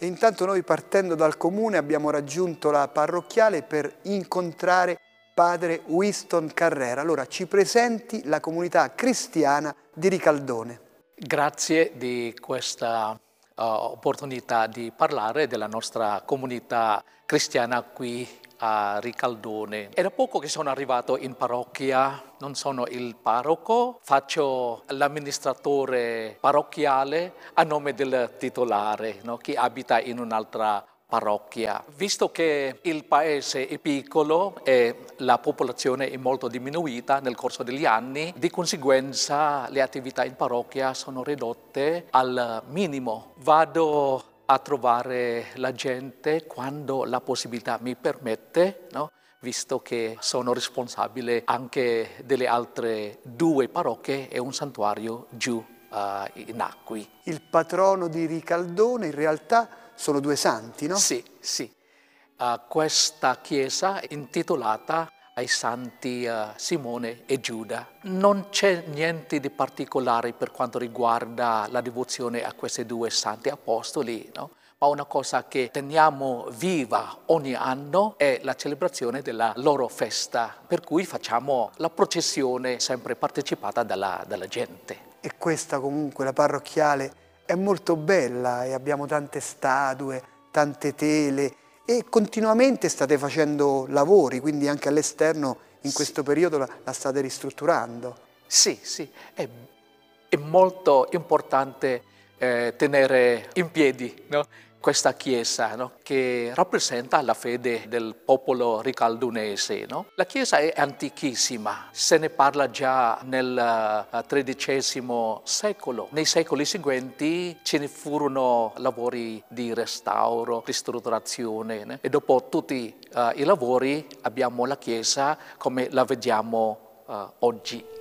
E intanto noi, partendo dal comune, abbiamo raggiunto la parrocchiale per incontrare padre Winston Carrera. Allora ci presenti la comunità cristiana di Ricaldone. Grazie di questa opportunità di parlare della nostra comunità cristiana qui a Ricaldone. È da poco che sono arrivato in parrocchia, non sono il parroco, faccio l'amministratore parrocchiale a nome del titolare, no? Chi abita in un'altra parrocchia. Visto che il paese è piccolo e la popolazione è molto diminuita nel corso degli anni, di conseguenza le attività in parrocchia sono ridotte al minimo. Vado a trovare la gente quando la possibilità mi permette, no? Visto che sono responsabile anche delle altre 2 parrocchie e un santuario giù in Acqui. Il patrono di Ricaldone in realtà sono 2 santi, no? Sì, sì. Questa chiesa è intitolata ai santi Simone e Giuda. Non c'è niente di particolare per quanto riguarda la devozione a questi 2 santi apostoli, no? Ma una cosa che teniamo viva ogni anno è la celebrazione della loro festa, per cui facciamo la processione sempre partecipata dalla gente. E questa comunque, la parrocchiale, è molto bella e abbiamo tante statue, tante tele e continuamente state facendo lavori, quindi anche all'esterno in questo periodo la state ristrutturando. Sì, sì, è molto importante tenere in piedi, no? Questa chiesa, no? Che rappresenta la fede del popolo ricaldunese. No? La chiesa è antichissima, se ne parla già nel XIII secolo. Nei secoli seguenti ce ne furono lavori di restauro, ristrutturazione, né? E dopo tutti i lavori abbiamo la chiesa come la vediamo oggi.